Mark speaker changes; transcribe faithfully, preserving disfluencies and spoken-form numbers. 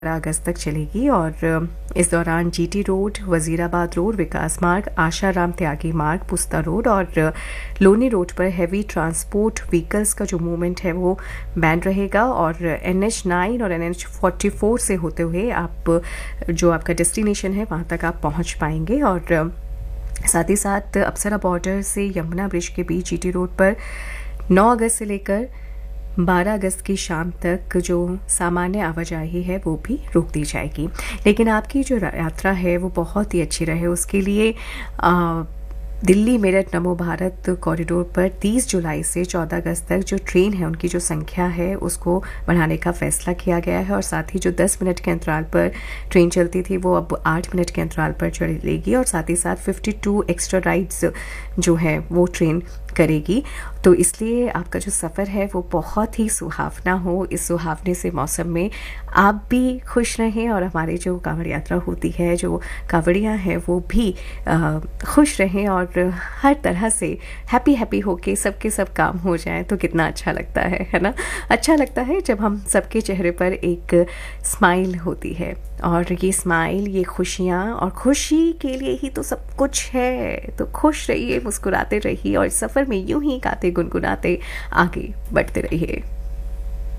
Speaker 1: अगस्त तक चलेगी और इस दौरान जीटी रोड, वजीराबाद रोड, विकास मार्ग, आशाराम त्यागी मार्ग, पुस्ता रोड और लोनी रोड पर हैवी ट्रांसपोर्ट व्हीकल्स का जो मूवमेंट है वो बैन रहेगा और एन एच नाइन और एन एच फोर्टी फोर से होते हुए आप जो आपका डेस्टिनेशन है वहाँ तक आप पहुँच पाएंगे। और साथ ही साथ अप्सरा बॉर्डर से यमुना ब्रिज के बीच जीटी रोड पर नौ अगस्त से लेकर बारह अगस्त की शाम तक जो सामान्य आवाजाही है वो भी रोक दी जाएगी। लेकिन आपकी जो यात्रा है वो बहुत ही अच्छी रहे, उसके लिए आ, दिल्ली मेरठ नमो भारत कॉरिडोर पर तीस जुलाई से चौदह अगस्त तक जो ट्रेन है उनकी जो संख्या है उसको बढ़ाने का फैसला किया गया है और साथ ही जो दस मिनट के अंतराल पर ट्रेन चलती थी वो अब आठ मिनट के अंतराल पर चलेगी और साथ ही साथ बावन एक्स्ट्रा राइड्स जो है वो ट्रेन करेगी। तो इसलिए आपका जो सफ़र है वो बहुत ही सुहावना हो। इस सुहावने से मौसम में आप भी खुश रहें और हमारी जो कांवड़ यात्रा होती है, जो कांवड़ियाँ हैं वो भी आ, खुश रहें और हर तरह से हैप्पी हैप्पी होके सबके सब काम हो जाए तो कितना अच्छा लगता है है ना। अच्छा लगता है जब हम सबके चेहरे पर एक स्माइल होती है और ये स्माइल, ये खुशियाँ और खुशी के लिए ही तो सब कुछ है। तो खुश रहिए, मुस्कुराते रहिए और सफ़र में यूं ही गाते गुनगुनाते आगे बढ़ते रहिए।